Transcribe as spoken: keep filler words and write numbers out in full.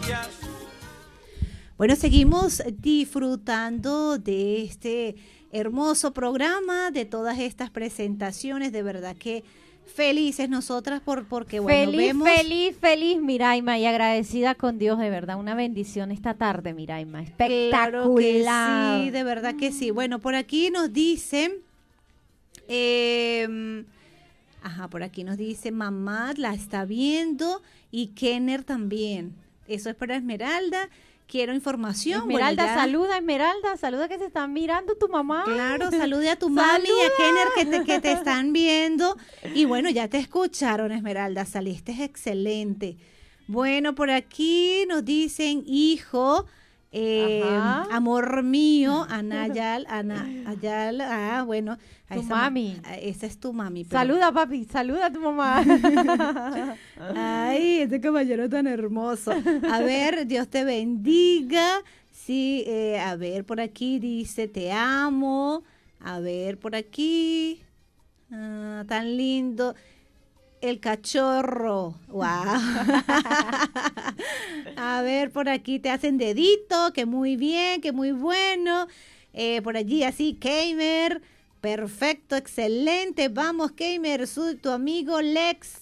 Bueno, seguimos disfrutando de este hermoso programa, de todas estas presentaciones, de verdad que felices nosotras por porque bueno, feliz, vemos... Feliz, feliz, Miraima, y agradecida con Dios, de verdad, una bendición esta tarde, Miraima, espectacular. Claro que sí, de verdad que sí. Bueno, por aquí nos dicen, eh, ajá, por aquí nos dice, mamá la está viendo y Kenner también. Eso es para Esmeralda. Quiero información. Esmeralda, bueno, ya... saluda, Esmeralda, saluda que se están mirando tu mamá. Claro, salude a tu mami y a Kenner que te, que te están viendo. Y bueno, ya te escucharon, Esmeralda, saliste excelente. Bueno, por aquí nos dicen, hijo, eh, amor mío, Anayal, Ana, Ayal, ah, bueno. Tu esa mami. Ma, esa es tu mami. Pero... Saluda, papi, saluda a tu mamá. Ay, ese caballero tan hermoso. A ver, Dios te bendiga. Sí, eh, a ver, por aquí dice, te amo. A ver, por aquí. Ah, tan lindo. El cachorro. Wow. A ver, por aquí te hacen dedito, que muy bien, que muy bueno. Eh, por allí así, Keimer. Perfecto, excelente. Vamos, Keimer, soy tu amigo Lex.